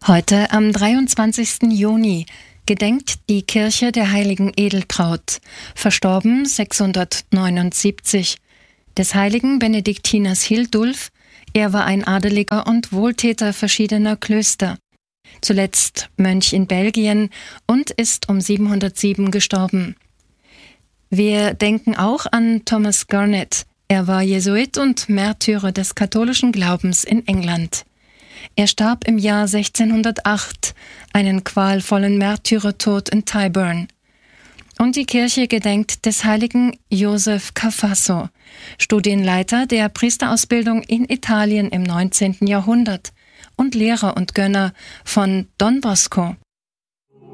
Heute am 23. Juni gedenkt die Kirche der heiligen Edeltraut, verstorben 679, des heiligen Benediktiners Hildulf. Er war ein Adeliger und Wohltäter verschiedener Klöster, zuletzt Mönch in Belgien und ist um 707 gestorben. Wir denken auch an Thomas Garnet. Er war Jesuit und Märtyrer des katholischen Glaubens in England. Er starb im Jahr 1608, einen qualvollen Märtyrertod in Tyburn. Und die Kirche gedenkt des heiligen Josef Cafasso, Studienleiter der Priesterausbildung in Italien im 19. Jahrhundert und Lehrer und Gönner von Don Bosco.